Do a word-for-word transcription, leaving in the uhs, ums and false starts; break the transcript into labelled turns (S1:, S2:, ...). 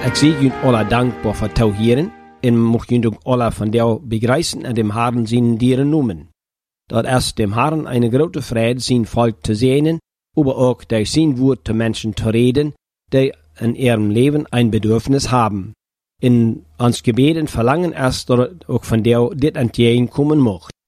S1: Ik zie jullie alle dankbaar voor te heren en mocht jullie ook alle van jou begrijzen en dem Herrn zijn dieren noemen. Dat is dem Herrn eine grote vrede zijn volk te zegnen, aber ook durch zijn woord te mensen te reden, die in ihrem Leben ein Bedürfnis haben. In ons gebeden verlangen is dat ook van jou dit entgegenkommen mocht.